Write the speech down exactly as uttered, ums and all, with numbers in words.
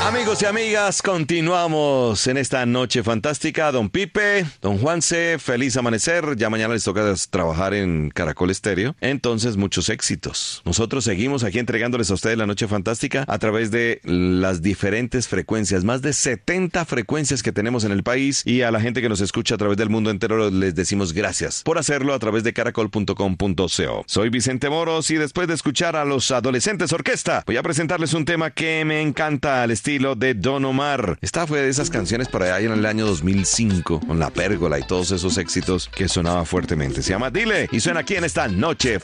Amigos y amigas, continuamos en esta noche fantástica. Don Pipe, don Juanse, feliz amanecer. Ya mañana les toca trabajar en Caracol Estéreo. Entonces, muchos éxitos. Nosotros seguimos aquí entregándoles a ustedes la noche fantástica a través de las diferentes frecuencias. Más de setenta frecuencias que tenemos en el país. Y a la gente que nos escucha a través del mundo entero les decimos gracias por hacerlo a través de caracol punto com punto co. Soy Vicente Moros y después de escuchar a los Adolescentes Orquesta, voy a presentarles un tema que me encanta al estilo de Don Omar. Esta fue de esas canciones para allá en el año dos mil cinco, con La Pérgola y todos esos éxitos que sonaba fuertemente. Se llama Dile y suena aquí en esta noche